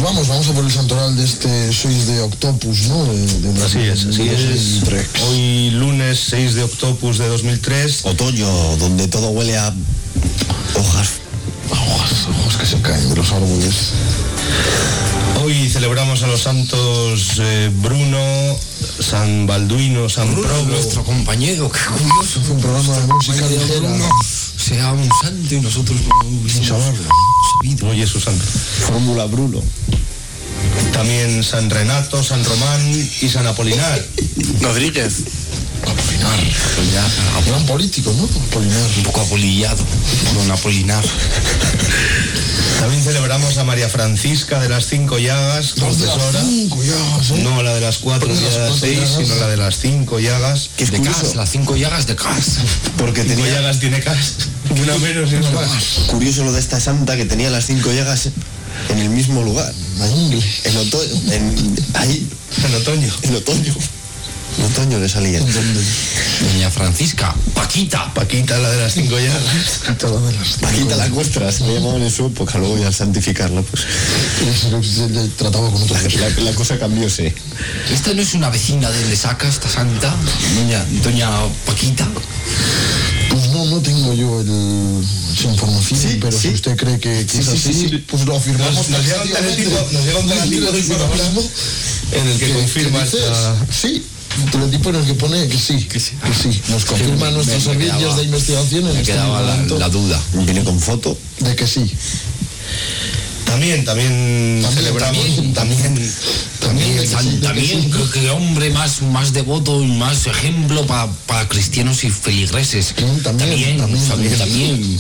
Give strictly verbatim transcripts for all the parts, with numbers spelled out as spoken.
vamos, vamos a por el santoral de este seis de Octopus, ¿no? De, de así es, así es. Hoy lunes seis de Octopus de dos mil tres. Otoño, donde todo huele a hojas. Hojas, hojas que se caen de los árboles. Hoy celebramos a los santos eh, Bruno, San Balduino, San Bruno, Probo. nuestro compañero, qué curioso. Fue un programa de música ligera. Bruno sea un santo y nosotros no hubiésemos sabido. Hoy es su santo. Fórmula Bruno. También San Renato, San Román y San Apolinar. Rodríguez. Apolinar. Apolinar. Gran político, ¿no? Apolinar. Un poco apolillado. Don Apolinar. También celebramos a María Francisca de las Cinco Llagas, confesora. Cinco llagas, ¿eh? No la de las cuatro ni de las seis, sino la de las cinco llagas. Que es de Cas, las cinco llagas de Cas. Porque cinco tenía... llagas tiene Cas. Una menos y una más. Curioso lo de esta santa que tenía las cinco llagas en el mismo lugar. En otoño. En, ahí. En otoño. En otoño. En otoño le salía. Doña Francisca. Paquita. Paquita, la de las cinco llagas. Paquita la Cuestra, se le llamaban en su época, luego ya al santificarla, pues. Se trataba con otra la, la, la cosa cambió, sí. ¿Esta no es una vecina de Lesaca, esta santa? Doña, doña Paquita. Pues no, no tengo yo el, esa información, sí, pero sí. Si usted cree que, que sí, es así, sí, sí, pues lo afirmamos. Nos, nos llega un teletipo, nos llega un teletipo de programa en el que, que confirma que esta... Sí, un teletipo en el que pone que sí, que sí, que sí. Nos confirman nuestros me, me servicios quedaba, de investigación en me este quedaba la, la duda. Viene con foto de que sí. También, también, también celebramos, también, también, también, también, también creo que hombre más, más devoto y más ejemplo para pa cristianos y feligreses. También, también, también, también, también.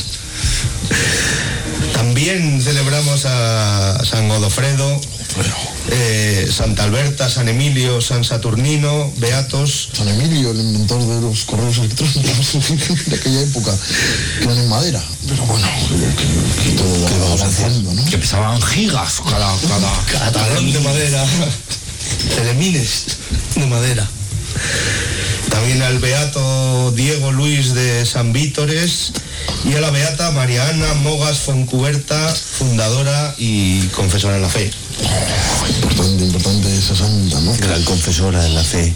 También celebramos a San Godofredo, eh, Santa Alberta, San Emilio, San Saturnino, Beatos. San Emilio, el inventor de los correos electrónicos de aquella época, que eran en madera. Pero bueno, que, que todo ¿Qué va avanzando, ¿no? Que pesaban gigas cada, cada, cada talón de madera, de miles de madera. También al beato Diego Luis de San Vítores y a la beata María Ana Mogas Foncuberta, fundadora y confesora en la fe. Oh, importante, importante esa santa, ¿no? Gran confesora en la fe.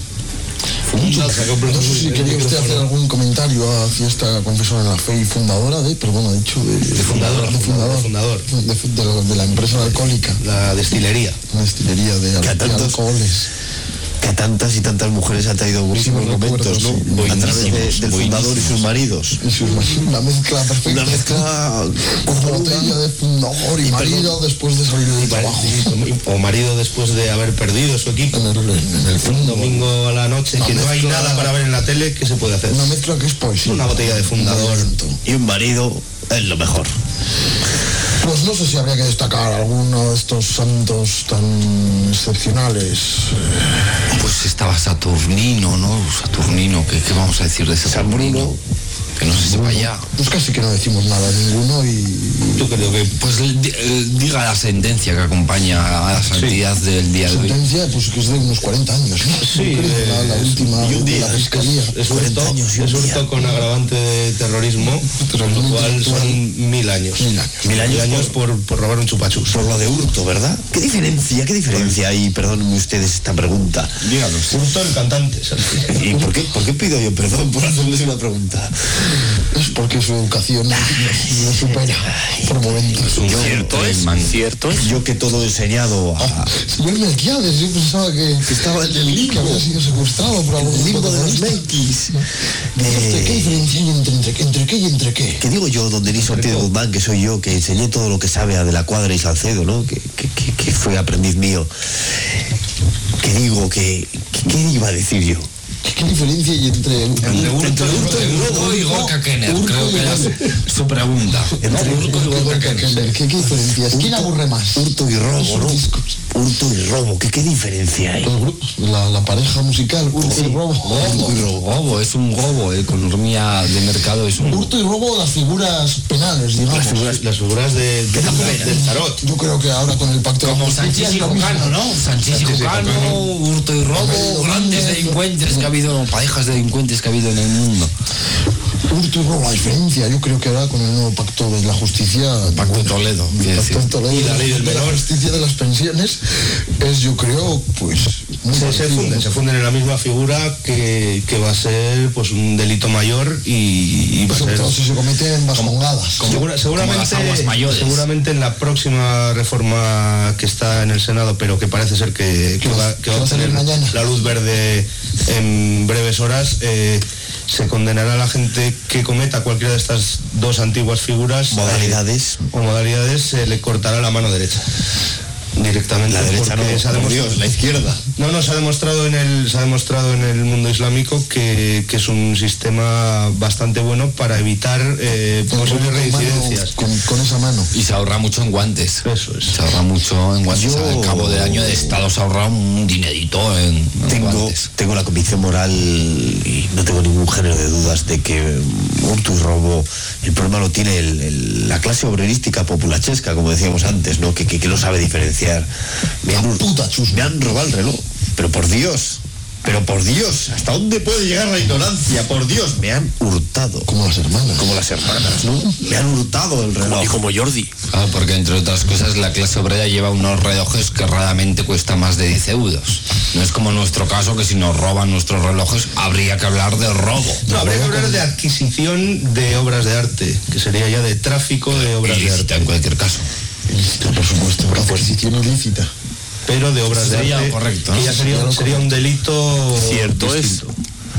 No sé si quería usted hacer algún comentario hacia esta confesora en la fe y fundadora de, perdón, ha dicho de, de fundador, de fundador, de, fundador. De, de, de, de la empresa alcohólica, la destilería, la destilería de, al, de alcoholes. Que a tantas y tantas mujeres ha traído buenísimos momentos, ¿no? Sí, a través de, del fundador y sus maridos. Y sus, una mezcla perfecta. Una mezcla con botella de fundador y, y marido perdón, después de salir del trabajo. O marido después de haber perdido su equipo. En el, en el un domingo a la noche, que no hay nada para ver en la tele, ¿qué se puede hacer? Una mezcla que es poesía. Una botella de fundador. Y un marido es lo mejor. Pues no sé si habría que destacar alguno de estos santos tan excepcionales. Pues estaba Saturnino, ¿no? Saturnino, ¿qué, qué vamos a decir de Saturnino? Que no se sepa ya. Pues casi que no decimos nada ninguno y... Yo creo que... Pues diga la sentencia que acompaña a la santidad sí. del día de hoy. Sentencia, pues que es de unos cuarenta años, ¿no? Sí, eh, la, la última y un día, de la fiscalía. Es cuarenta años, es hurto con agravante de terrorismo, con lo cual son mil años. Mil años. Mil años, mil años por, por, por robar un chupachus. Por lo de hurto, ¿verdad? ¿Qué diferencia, qué diferencia hay? Perdónenme ustedes esta pregunta. Díganos. Hurto el cantante. ¿Y por qué, por qué pido yo perdón por hacerles una pregunta? Es porque su educación no supera por momentos. Yo, ¿Cierto es? ¿Cierto es? Yo que todo he enseñado a... Ah, señor Melquiades, yo pensaba que, que estaba en el limbo. Que había sido secuestrado por algún el limbo de los Melquis. Eh, ¿Qué diferencia hay entre, entre, entre qué y entre qué? Que digo yo, don Denis Ortiz de Guzmán, que soy yo, que enseñé todo lo que sabe a De la Cuadra y Salcedo, ¿no? Que, que, que, que fue aprendiz mío. Que digo que... ¿Qué iba a decir yo? ¿Qué diferencia hay entre entre Urco y robo y Gorka Kenner? Creo que era su, su pregunta. Entre Urco y Gorka Kenner. ¿Qué diferencia es? ¿Quién aburre más? Hurto y robo, ¿no? Hurto y robo. ¿Qué, qué diferencia hay? La, la pareja musical, Hurto sí. y robo. Hurto y robo. Robo, es un robo. Economía de mercado es un... Hurto y robo, las figuras penales, digamos. Las figuras, las figuras de, de, de, del tarot. Yo creo que ahora con el pacto... Como Sánchez y Cocano, ¿no? Sánchez y Cocano, hurto y robo, grandes delincuentes que ha habido, parejas de delincuentes que ha habido en el mundo. Hurto y robo, la diferencia, yo creo que ahora con el nuevo pacto de la justicia... Pacto de Toledo, El pacto de Toledo Y la ley del de la menor. justicia de las pensiones es, yo creo, pues... muy Se, se parecido, funden, ¿no? se funden en la misma figura que, que va a ser pues un delito mayor y, y va a Sobre ser... todo si se cometen vascongadas. Segura- seguramente, las aguas mayores. seguramente en la próxima reforma que está en el Senado, pero que parece ser que, que va, que va a tener mañana. la luz verde en breves horas, eh, se condenará a la gente que cometa cualquiera de estas dos antiguas figuras. Modalidades. eh, o modalidades, se le cortará la mano derecha. Directamente. La derecha no, porque se ha por demostrado- Dios, la izquierda. No, no, se ha demostrado en el, se ha demostrado en el mundo islámico que, que es un sistema bastante bueno para evitar eh, Con- posibles con mano- reincidencias. con, con esa mano. Y se ahorra mucho en guantes. Eso es. Se ahorra mucho en guantes. Yo- Al cabo del año de Estado se ahorra un dinerito en, en Tengo, guantes. tengo la convicción moral y no tengo ningún género de dudas de que hurto y robo, el problema lo tiene el- el- la clase obrerística populachesca, como decíamos antes, ¿no? Que, que, que no sabe diferenciar. Me han, hur- puta chusma. me han robado el reloj, pero por Dios, pero por Dios, ¿hasta dónde puede llegar la ignorancia? Por Dios, me han hurtado. Como las hermanas. Como las hermanas, ¿no? Me han hurtado el reloj. Y como Jordi. Claro, porque entre otras cosas la clase obrera lleva unos relojes que raramente cuesta más de diez euros. No es como en nuestro caso que si nos roban nuestros relojes habría que hablar de robo. No, habría que hablar de adquisición de obras de arte, que sería ya de tráfico de obras de Ilícita arte, en cualquier caso. Ilícita, por supuesto. Adquisición ilícita. pero de obras de Sería arte. correcto, ¿no? que ya sería, Sería lo sería un delito Cierto es. distinto.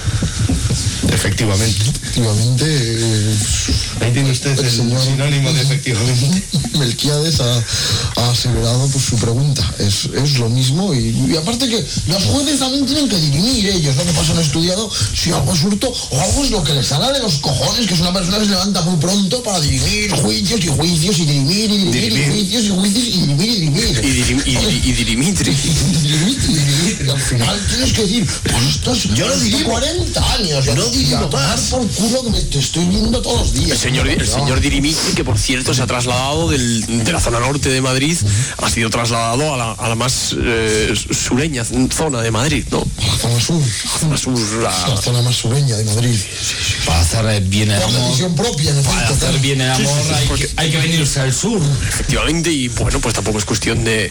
Efectivamente. Efectivamente, eh, Ahí tiene usted el, el señor sinónimo de efectivamente. Melquiades ha, ha aseverado pues, su pregunta. Es, es lo mismo y, y aparte que los jueces también tienen que dirimir ellos. Lo que pasa, han estudiado si algo es hurto o algo es lo que les sale de los cojones, que es una persona que se levanta muy pronto para dirimir juicios y juicios y dirimir y dirimir, Dirimir. y juicios y juicios y dirimir y dirimir. Y, dirim- y, Hombre, y, y dirimitri. y dirimir y dirimir. Y al final tienes que decir, pues estos Yo no dirimo. cuarenta años. Yo No dirimo a tomar más. por culo que me te estoy viendo todos los días. El señor, el señor Dirimitri, que por cierto se ha trasladado del- de la zona norte de Madrid, ha sido trasladado a la, a la más eh, sureña zona de Madrid, ¿no? La zona sur. La zona sur, La la- zona más sureña de Madrid. Para hacer bien el Por amor, decisión propia, en para efecto. hacer claro. bien el amor sí, sí, hay, porque- que, hay que venirse al sur. efectivamente, y bueno, pues tampoco es cuestión de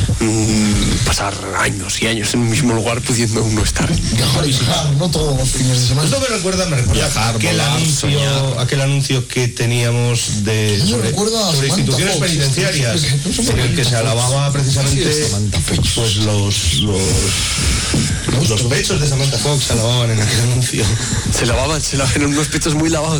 mm, pasar años y años en un mismo lugar pudiendo uno estar. Viajar y viajar, no todos los fines de semana. Esto me recuerda, me recuerda Viajar, aquel, volar, anuncio, soñar. aquel anuncio que teníamos de Me sobre, recuerda a sobre Samantha instituciones Fox. penitenciarias, No sé por en qué el que se Samantha alababa precisamente Sí, Samantha Fox. pues los los, los pechos de Samantha Fox se alababan en aquel anuncio. Se lavaban, se lavaban unos pechos muy lavados.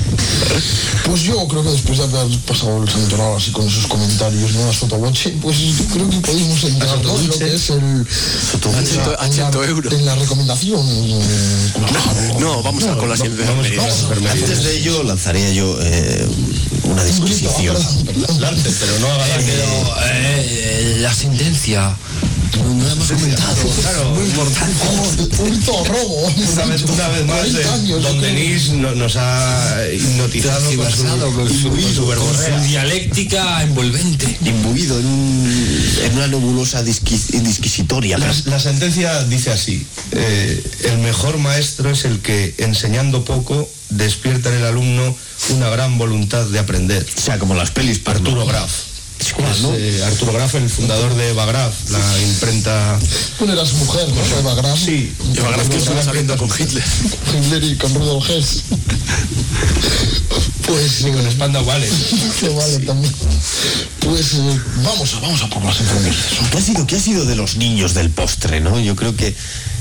Pues yo creo que después de haber pasado el santoral así con esos comentarios, ¿no? A Sotoboche, pues yo creo que podemos entrar, ¿no? En lo que es el... A en cien la- euros. En la recomendación. eh, claro. No, vamos a con la siguiente Vamos enfermería. con las enfermerías. Antes de ello lanzaría yo eh, una Un grito, disquisición. perdón, perdón. Lance, pero no haga daño. Pero eh, la sentencia no, no la hemos comentado. Claro, Muy importante. Hurto, robo. Una vez, una vez más, cuarenta eh, años, don yo creo. Denis no- nos ha hipnotizado con su, Tergiversado con su, con su con verborrea. su dialéctica envolvente. Imbuido en, un- en una nebulosa disqui- disquisitoria. La, la sentencia dice así, eh, el mejor maestro es el que, enseñando poco, despierta en el alumno una gran voluntad de aprender. O sea, como las pelis porno. Arturo Graf. ¿Cuál, Es, no? eh, Arturo Graf, el fundador de Eva Graf, la imprenta... Bueno, era su mujer, ¿no? Eva Graf. Sí, Eva Graf, que estuvo saliendo con Hitler. Hitler y con Rudolf Hess. Pues... sí, con Spandau Ballet. Que vale también. Pues eh, vamos a, vamos a por las enfermerías. ¿Qué ha sido, qué ha sido de los niños del postre, no? Yo creo que